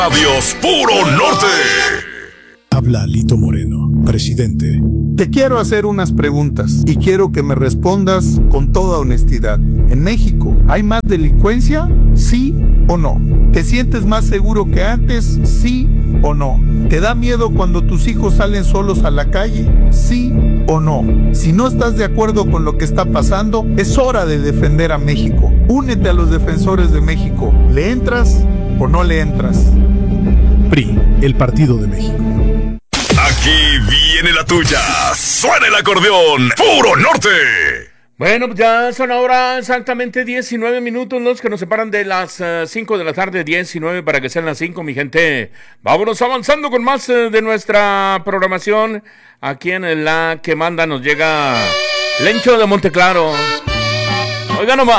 Adiós, puro norte. Habla Lito Moreno, presidente. Te quiero hacer unas preguntas y quiero que me respondas con toda honestidad. ¿En México hay más delincuencia? ¿Sí o no? ¿Te sientes más seguro que antes? ¿Sí o no? ¿Te da miedo cuando tus hijos salen solos a la calle? ¿Sí o no? Si no estás de acuerdo con lo que está pasando, es hora de defender a México. Únete a los defensores de México. ¿Le entras o no le entras? PRI, el Partido de México. Aquí viene la tuya. Suena el acordeón. Puro norte. Bueno, pues ya son ahora exactamente 19 minutos los que nos separan de las 5 de la tarde, 19 para que sean las 5, mi gente. Vámonos avanzando con más de nuestra programación. Aquí en La Que Manda nos llega Lencho de Monteclaro. Oiga nomás.